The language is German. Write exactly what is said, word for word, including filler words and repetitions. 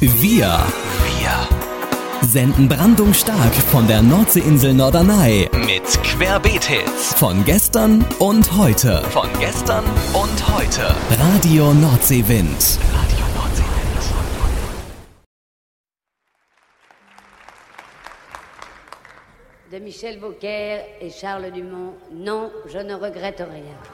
Wir. Wir. Senden brandungsstark von der Nordseeinsel Norderney. Mit Querbeet-Hits. Von gestern und heute. Von gestern und heute. Radio Nordseewind. Radio Nordseewind. De Michel Beaucaire et Charles Dumont. Non, je ne regrette rien.